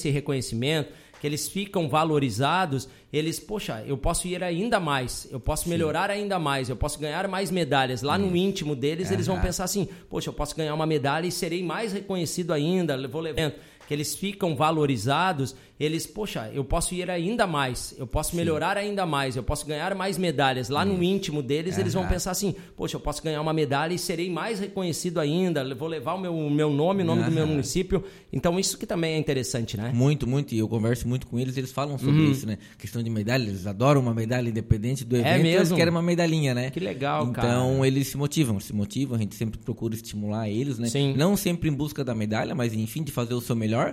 esse reconhecimento, que eles ficam valorizados, eles, poxa, eu posso ir ainda mais, eu posso melhorar ainda mais, eu posso ganhar mais medalhas. Lá no íntimo deles, eles vão pensar assim, poxa, eu posso ganhar uma medalha e serei mais reconhecido ainda, vou levar... Que eles ficam valorizados, eles, poxa, eu posso ir ainda mais, eu posso melhorar ainda mais, eu posso ganhar mais medalhas. Lá no íntimo deles, eles vão pensar assim, poxa, eu posso ganhar uma medalha e serei mais reconhecido ainda, vou levar o meu nome, o nome do meu município. Então, isso que também é interessante, né? Muito, muito, e eu converso muito com eles, eles falam sobre isso, né? Questão de medalha, eles adoram uma medalha independente do evento, eles querem uma medalhinha, né? Que legal, cara. Então, eles se motivam, a gente sempre procura estimular eles, né? Sim. Não sempre em busca da medalha, mas enfim, de fazer o seu melhor.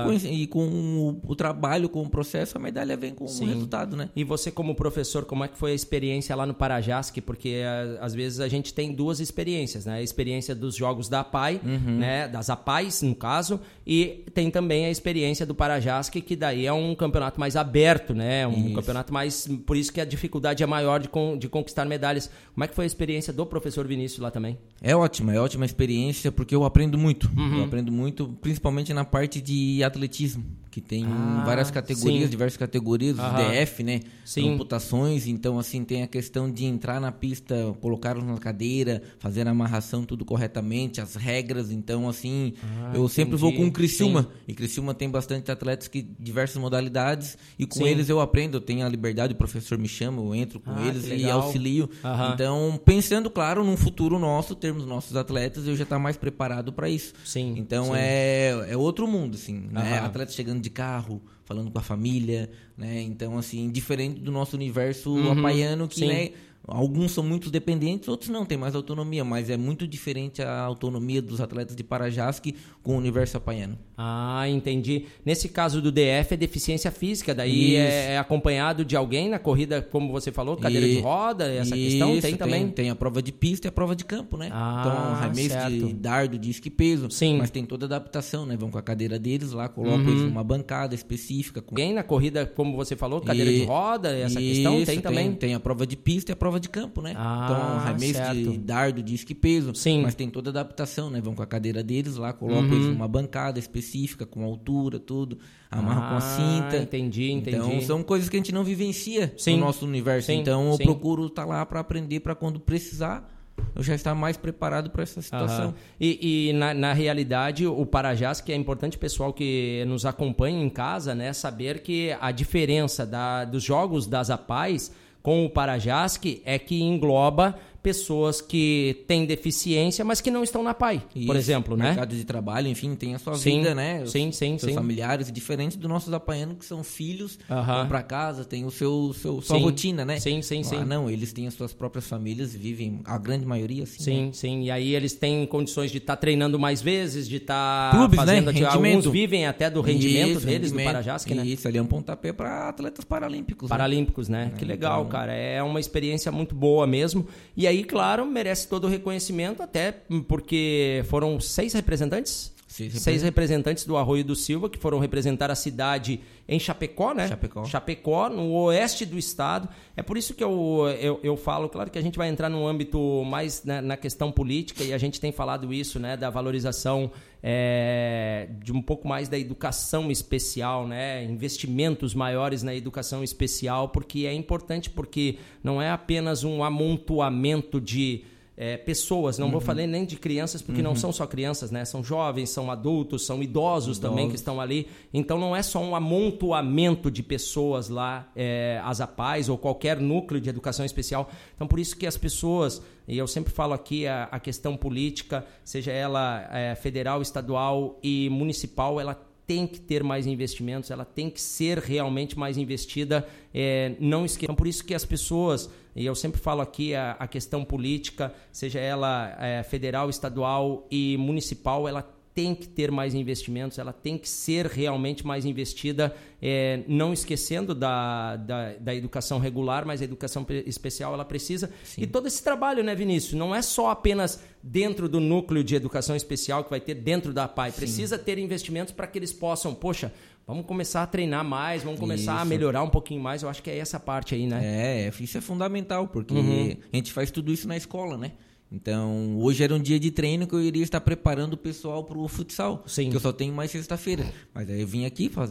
E com o trabalho, com o processo, a medalha vem com o resultado, né? E você, como professor, como é que foi a experiência lá no Parajasc? Porque às vezes a gente tem duas experiências, né? A experiência dos jogos da APAI, né? Das APAIs, no caso, e tem também a experiência do Parajasc, que daí é um campeonato mais aberto, né? Um campeonato mais... Por isso que a dificuldade é maior de conquistar medalhas. Como é que foi a experiência do professor Vinícius lá também? É ótima experiência, porque eu aprendo muito. Eu aprendo muito, principalmente na parte de atletismo, que tem várias categorias, diversas categorias, os DF, né? Amputações, então assim, tem a questão de entrar na pista, colocá-los na cadeira, fazer a amarração tudo corretamente, as regras, então assim, eu sempre vou com o Criciúma, e Criciúma tem bastante atletas que diversas modalidades, e com eles eu aprendo, eu tenho a liberdade, o professor me chama, eu entro com eles e auxilio. Então, pensando, claro, num futuro nosso, termos nossos atletas, eu já estar mais preparado para isso. Então, é outro mundo, assim, né? Atletas chegando de carro, falando com a família, né? Então, assim, diferente do nosso universo apaiano, que, né, alguns são muito dependentes, outros não, tem mais autonomia, mas é muito diferente a autonomia dos atletas de Parajasc com o universo apaiano. Entendi. Nesse caso do DF é deficiência física, daí é acompanhado de alguém na corrida, como você falou, cadeira de roda, essa questão tem também? Tem a prova de pista e a prova de campo, né? Então, arremesso de dardo, disco e peso, mas tem toda a adaptação, né? Vão com a cadeira deles lá, colocam eles numa bancada específica. Alguém na corrida, como você falou, cadeira de roda, essa questão tem também? Tem a prova de pista e a prova de campo, né? Então, arremesso de dardo, disco e peso, mas tem toda a adaptação, né? Vão com a cadeira deles lá, colocam eles numa bancada específica, com altura, tudo, amarram com a cinta. Entendi. Então, são coisas que a gente não vivencia no nosso universo. Então, eu procuro estar lá para aprender, para quando precisar, eu já estar mais preparado para essa situação. E na realidade, o Parajasc, que é importante o pessoal que nos acompanha em casa, né, saber que a diferença dos jogos das APAIs com o Parajasc é que engloba pessoas que têm deficiência, mas que não estão na PAI, por exemplo, né? Mercado de trabalho, enfim, tem a sua vida, né? Seus familiares, diferente dos nossos apaianos, que são filhos, vão para casa, tem sua rotina, né? Sim. Não, eles têm as suas próprias famílias, vivem, a grande maioria, assim. Sim. E aí eles têm condições de estar treinando mais vezes, de estar fazendo... Né? Alguns vivem até do rendimento deles, do Parajasc, né? Isso, ali é um pontapé para atletas paralímpicos. Paralímpicos, né? Que legal, cara. É uma experiência muito boa mesmo. E aí, claro, merece todo o reconhecimento, até porque foram 6 representantes? 6 representantes do Arroio do Silva, que foram representar a cidade em Chapecó, né? Chapecó, no oeste do estado. É por isso que eu falo, claro que a gente vai entrar num âmbito mais na questão política, e a gente tem falado isso, né? Da valorização de um pouco mais da educação especial, né? Investimentos maiores na educação especial, porque é importante, porque não é apenas um amontoamento de pessoas, não vou falar nem de crianças, porque não são só crianças, né? São jovens, são adultos, são idosos também que estão ali. Então não é só um amontoamento de pessoas lá, as APAIs ou qualquer núcleo de educação especial. Então por isso que as pessoas, e eu sempre falo aqui, a questão política, seja ela federal, estadual e municipal, ela tem que ter mais investimentos, ela tem que ser realmente mais investida, não esqueçam. Então, por isso que as pessoas, e eu sempre falo aqui, a questão política, seja ela federal, estadual e municipal, ela tem que ter mais investimentos, ela tem que ser realmente mais investida, não esquecendo da educação regular, mas a educação especial ela precisa. Sim. E todo esse trabalho, né, Vinícius, não é só apenas dentro do núcleo de educação especial que vai ter dentro da APAI, precisa ter investimentos para que eles possam, vamos começar a treinar mais, vamos começar a melhorar um pouquinho mais. Eu acho que é essa parte aí, né? Isso é fundamental, porque a gente faz tudo isso na escola, né? Então, hoje era um dia de treino que eu iria estar preparando o pessoal para o futsal, que eu só tenho mais sexta-feira. Mas aí eu vim aqui fazer